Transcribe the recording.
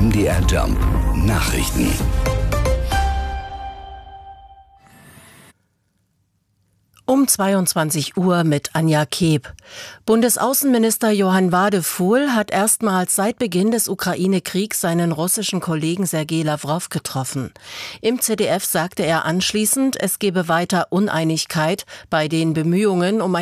MDR Jump Nachrichten. Um 22 Uhr mit Anja Keeb. Bundesaußenminister Johann Wadefuhl hat erstmals seit Beginn des Ukraine-Kriegs seinen russischen Kollegen Sergei Lawrow getroffen. Im ZDF sagte er anschließend, es gebe weiter Uneinigkeit bei den Bemühungen um